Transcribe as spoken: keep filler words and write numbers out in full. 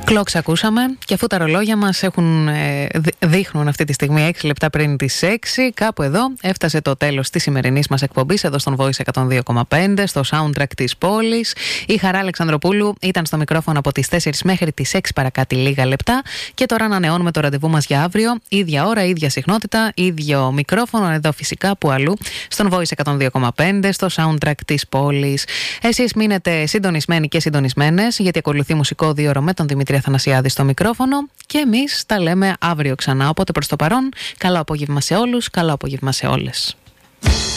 Clocks ακούσαμε και αφού τα ρολόγια μας έχουν, ε, δείχνουν αυτή τη στιγμή έξι λεπτά πριν τις έξι, κάπου εδώ έφτασε το τέλος της σημερινής μας εκπομπής εδώ στον Voice εκατόν δύο κόμμα πέντε, στο soundtrack της πόλης. Η Χαρά Αλεξανδροπούλου ήταν στο μικρόφωνο από τις τέσσερις μέχρι τις έξι παρακάτι λίγα λεπτά και τώρα ανανεώνουμε το ραντεβού μας για αύριο. Ίδια ώρα, ίδια συχνότητα, ίδιο μικρόφωνο εδώ φυσικά που αλλού, στον Voice εκατόν δύο κόμμα πέντε, στο soundtrack της πόλης. Εσείς μείνετε συντονισμένοι και συντονισμένες, γιατί ακολουθεί μουσικό δύο ώρο με τον Δημήτρη Αθανασιάδη στο μικρόφωνο και εμείς τα λέμε αύριο ξανά. Οπότε προς το παρόν, καλό απόγευμα σε όλους, καλό απόγευμα σε όλες.